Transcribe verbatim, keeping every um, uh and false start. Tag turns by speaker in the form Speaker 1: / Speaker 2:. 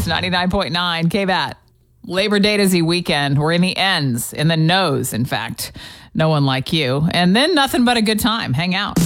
Speaker 1: News, ninety-nine point nine K B A T. Labor Day is the weekend. We're in the ends, in the nose, in fact. No one like you. And then nothing but a good time. Hang out.